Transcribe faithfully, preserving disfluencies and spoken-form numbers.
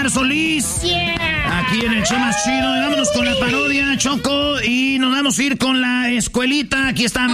Omar Solís. Yeah. Aquí en el show más chido. Y vámonos con la parodia, Choco. Y nos vamos a ir con la escuelita. Aquí está